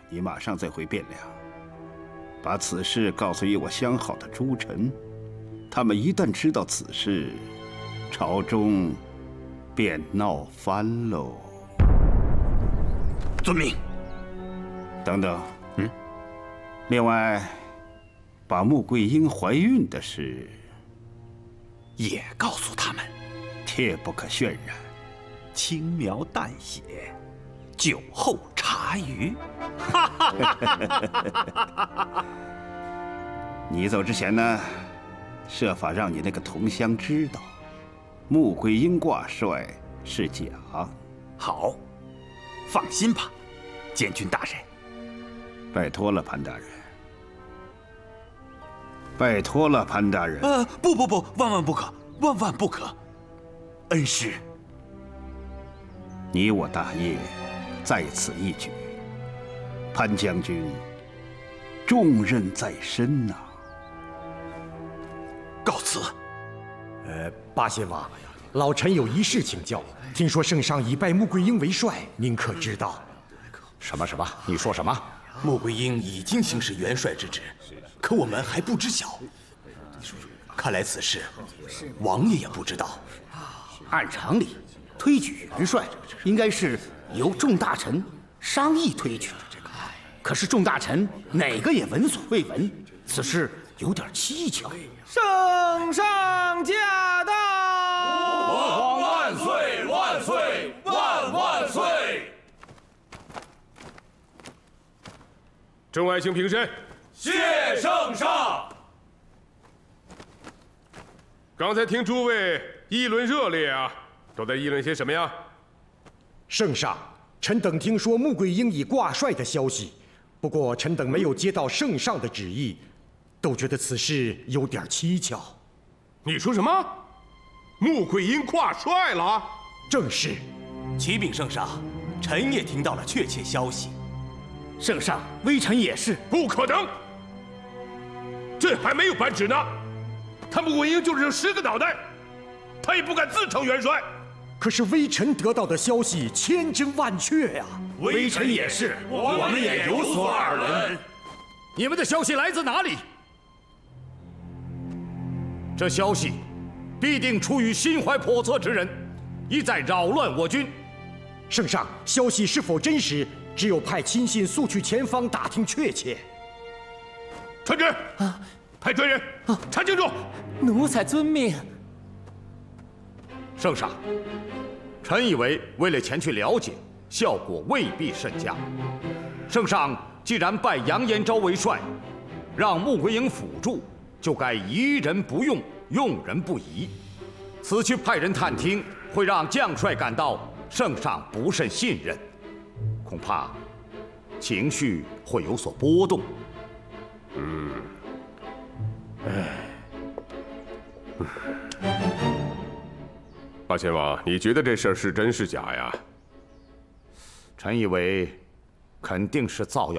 你马上再回汴梁，把此事告诉与我相好的诸臣。他们一旦知道此事，朝中便闹翻喽。 遵命。 等等，另外，把穆桂英怀孕的事也告诉他们， 切不可渲染， 轻描淡写，酒后茶余。 你走之前呢，设法让你那个同乡知道，穆桂英挂帅是假。 好，放心吧，监军大人。 拜托了，潘大人。拜托了，潘大人。 不，万万不可，万万不可。恩师， 你我大业在此一举，潘将军重任在身呐。 告辞。 八仙王，老臣有一事请教。听说圣上已拜穆桂英为帅，您可知道？ 什么？你说什么？ 穆桂英已经行使元帅之职，可我们还不知晓。看来此事，王爷也不知道。 按常理，推举元帅应该是由众大臣商议推举。可是众大臣哪个也闻所未闻，此事有点蹊跷。 圣上驾到！ 文皇万岁！万岁！万岁！ 众爱卿平身。 谢圣上。 刚才听诸位议论热烈啊，都在议论些什么呀？ 圣上，臣等听说穆桂英已挂帅的消息，不过臣等没有接到圣上的旨意，都觉得此事有点蹊跷。 你说什么？穆桂英挂帅了？ 正是。 启禀圣上，臣也听到了确切消息。 圣上，微臣也是。 不可能！朕还没有颁旨呢。他穆桂英就是这10个脑袋，他也不敢自称元帅。 可是微臣得到的消息千真万确呀。 微臣也是，我们也有所耳闻。 你们的消息来自哪里？这消息必定出于心怀叵测之人，意在扰乱我军。 圣上，消息是否真实，只有派亲信速去前方打听确切。 传旨！派专人查清楚。 奴才遵命。 圣上，臣以为为了前去了解，效果未必甚佳。圣上既然拜杨延昭为帅，让穆桂英辅助，就该疑人不用，用人不疑。此去派人探听，会让将帅感到圣上不甚信任，恐怕情绪会有所波动。 八仙王，你觉得这事儿是真是假呀？ 臣以为肯定是造谣。